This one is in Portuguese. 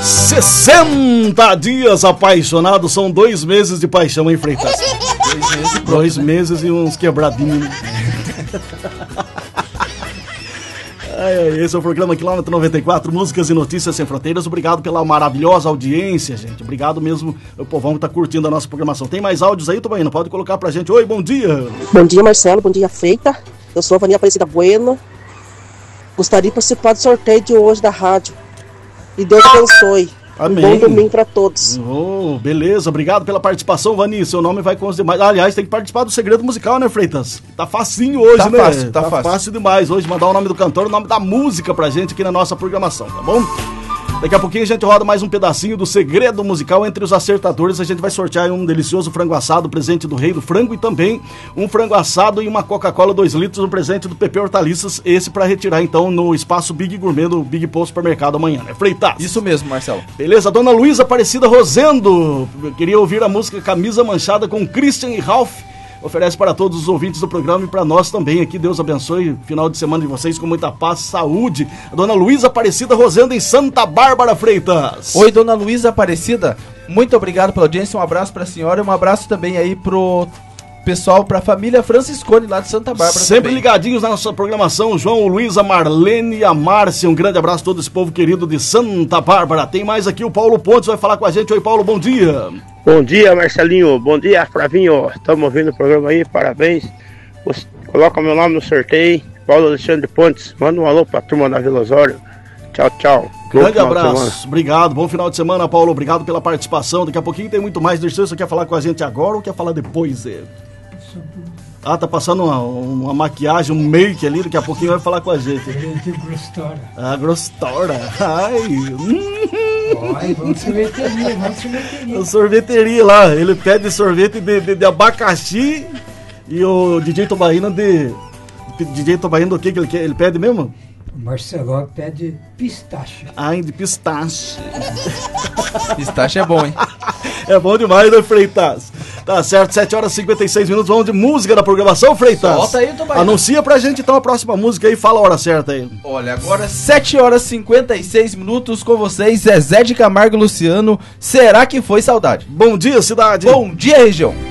60 dias apaixonados, são 2 meses de paixão, hein, Freitas? 2 meses e uns quebradinhos. Esse é o programa Quilômetro 94, Músicas e Notícias Sem Fronteiras. Obrigado pela maravilhosa audiência, gente. Obrigado mesmo, o povão que tá curtindo a nossa programação. Tem mais áudios aí, Tubaína? Pode colocar pra gente. Oi, bom dia. Bom dia, Marcelo. Bom dia, Freita. Eu sou a Vania Aparecida Bueno. Gostaria de participar do sorteio de hoje da rádio. E Deus abençoe. Amém. Um bom domingo pra todos. Oh, beleza, obrigado pela participação, Vani. Seu nome vai com os demais. Aliás, tem que participar do Segredo Musical, né, Freitas? Tá facinho hoje, tá né? Fácil, tá fácil demais hoje mandar o nome do cantor, o nome da música pra gente aqui na nossa programação, tá bom? Daqui a pouquinho a gente roda mais um pedacinho do Segredo Musical. Entre os acertadores a gente vai sortear um delicioso frango assado, presente do Rei do Frango, e também um frango assado e uma Coca-Cola 2 litros, um presente do PP Hortaliças, esse pra retirar então no espaço Big Gourmet do Big Post Supermercado amanhã, né, Freitas? Isso mesmo, Marcelo. Beleza, Dona Luísa Aparecida Rosendo, eu queria ouvir a música Camisa Manchada com Christian e Ralph. Oferece para todos os ouvintes do programa e para nós também aqui. Deus abençoe o final de semana de vocês com muita paz, saúde. A Dona Luísa Aparecida Rosendo em Santa Bárbara, Freitas. Oi, Dona Luísa Aparecida, muito obrigado pela audiência, um abraço para a senhora e um abraço também aí pro pessoal, pra família Franciscone lá de Santa Bárbara. Sempre também ligadinhos na nossa programação, João, Luísa, Marlene e a Márcia. Um grande abraço a todo esse povo querido de Santa Bárbara. Tem mais aqui, o Paulo Pontes vai falar com a gente. Oi, Paulo, bom dia. Bom dia, Marcelinho. Bom dia, Flavinho. Estamos ouvindo o programa aí, parabéns. Coloca meu nome no sorteio. Paulo Alexandre Pontes. Manda um alô pra turma da Vila Osório. Tchau, tchau. Grande abraço, obrigado, bom final de semana, Paulo. Obrigado pela participação. Daqui a pouquinho tem muito mais. Deixa eu, você quer falar com a gente agora ou quer falar depois? Ah, tá passando uma maquiagem, um make ali, daqui a pouquinho vai falar com a gente. Grostora. Ah, Grostora. Ai. Ai, vamos sorveteria. Sorveteria lá, ele pede sorvete de abacaxi e o DJ Tubaína do que ele quer? Ele pede mesmo? O Marcelo pede pistache. Ai, de pistache. Pistache é bom, hein? É bom demais, né, Freitas? Tá certo, 7 horas e 56 minutos, vamos de música da programação, Freitas? Solta aí, Tubaína. Anuncia pra gente então a próxima música aí, fala a hora certa aí. Olha, agora 7 horas e 56 minutos com vocês, Zezé de Camargo e Luciano, Será que foi saudade? Bom dia, cidade. Bom dia, região.